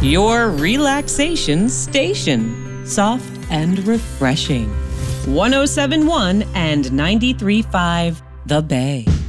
your relaxation station. Soft and refreshing. 107.1 and 93.5 The Bay.